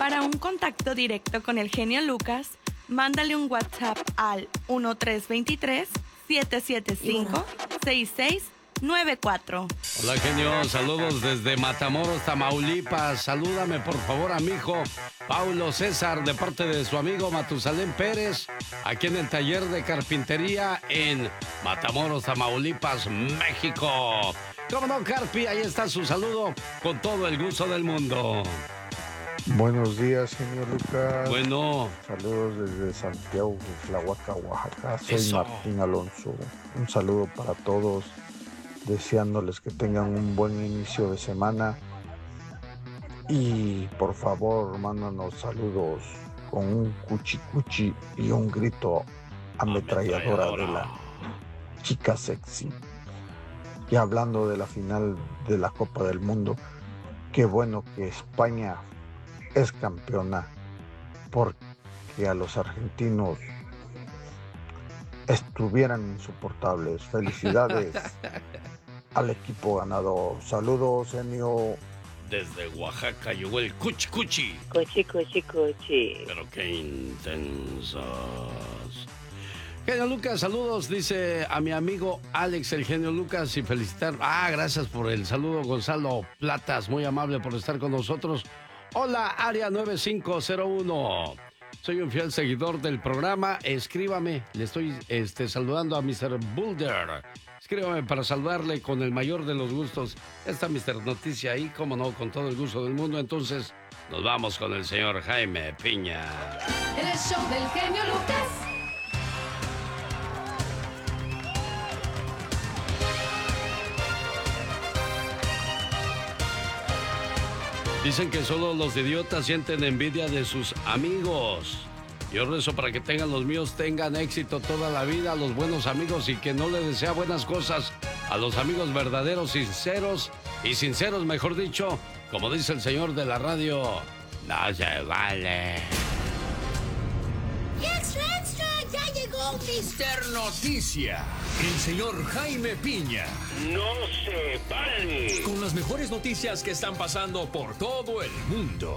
Para un contacto directo con el genio Lucas, mándale un WhatsApp al 1323-775-6694. Hola, genio. Saludos desde Matamoros, Tamaulipas. Salúdame, por favor, a mi hijo Paulo César, de parte de su amigo Matusalén Pérez, aquí en el taller de carpintería en Matamoros, Tamaulipas, México. ¿Cómo no, Carpi? Ahí está su saludo con todo el gusto del mundo. Buenos días, señor Lucas. Bueno. Saludos desde Santiago, Tlahuaca, Oaxaca. Soy Eso. Martín Alonso. Un saludo para todos, deseándoles que tengan un buen inicio de semana. Y por favor, mándanos saludos con un cuchi cuchi y un grito ametralladora de la chica sexy. Y hablando de la final de la Copa del Mundo, qué bueno que España es campeona, porque a los argentinos estuvieran insoportables. Felicidades al equipo ganador. Saludos, genio. Desde Oaxaca llegó el cuchi cuchi. Cuchi, cuchi, cuchi. Pero qué intensos. Genio Lucas, saludos, dice a mi amigo Alex, el genio Lucas, y felicitar. Gracias por el saludo, Gonzalo Platas, muy amable por estar con nosotros. Hola, área 9501. Soy un fiel seguidor del programa. Escríbame, le estoy saludando a Mr. Boulder. Escríbame para saludarle con el mayor de los gustos. Está Mr. Noticia ahí, como no, con todo el gusto del mundo. Entonces, nos vamos con el señor Jaime Piña. El show del genio Lucas. Dicen que solo los idiotas sienten envidia de sus amigos. Yo rezo para que los míos tengan éxito toda la vida, los buenos amigos, y que no le desea buenas cosas a los amigos verdaderos, sinceros, mejor dicho, como dice el señor de la radio, no se vale. ¡Extra, extra! ¡Ya llegó Mr. Noticia! El señor Jaime Piña. ¡No se vale! Con las mejores noticias que están pasando por todo el mundo.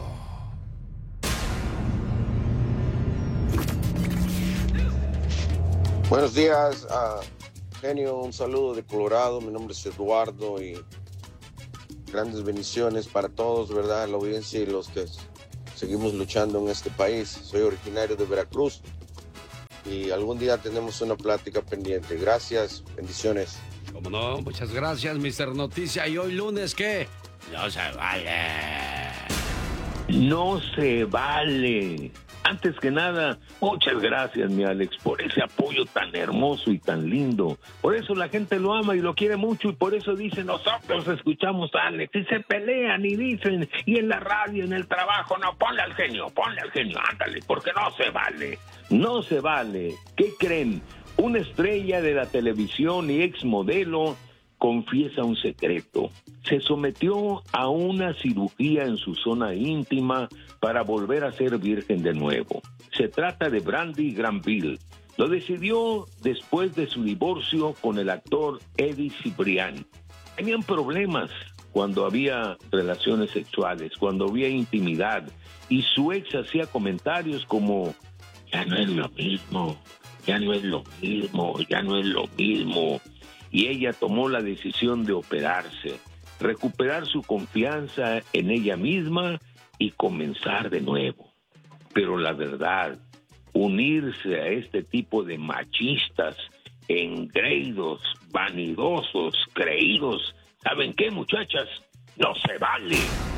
Buenos días, genio, un saludo de Colorado, mi nombre es Eduardo y grandes bendiciones para todos, ¿verdad? La audiencia y los que seguimos luchando en este país. Soy originario de Veracruz y algún día tenemos una plática pendiente. Gracias, bendiciones. Como no, muchas gracias, Mr. Noticia. ¿Y hoy lunes qué? No se vale. No se vale. Antes que nada, muchas gracias, mi Alex, por ese apoyo tan hermoso y tan lindo. Por eso la gente lo ama y lo quiere mucho, y por eso dicen, nosotros escuchamos a Alex, y se pelean y dicen, y en la radio, en el trabajo, no, ponle al genio, ándale, porque no se vale. No se vale. ¿Qué creen? Una estrella de la televisión y exmodelo confiesa un secreto. Se sometió a una cirugía en su zona íntima para volver a ser virgen de nuevo. Se trata de Brandy Granville. Lo decidió después de su divorcio con el actor Eddie Cibrián. Tenían problemas cuando había relaciones sexuales, cuando había intimidad, y su ex hacía comentarios como, ya no es lo mismo, ya no es lo mismo, ya no es lo mismo. Y ella tomó la decisión de operarse, recuperar su confianza en ella misma y comenzar de nuevo. Pero la verdad, unirse a este tipo de machistas, engreídos, vanidosos, creídos, ¿saben qué, muchachas? No se vale.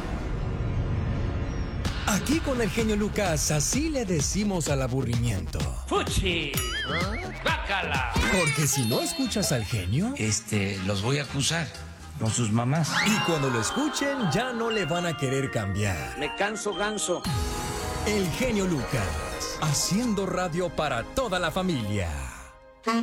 Aquí con el genio Lucas, así le decimos al aburrimiento. ¡Fuchi! ¡Bácala! Porque si no escuchas al genio, los voy a acusar con sus mamás. Y cuando lo escuchen, ya no le van a querer cambiar. Me canso ganso. El genio Lucas, haciendo radio para toda la familia.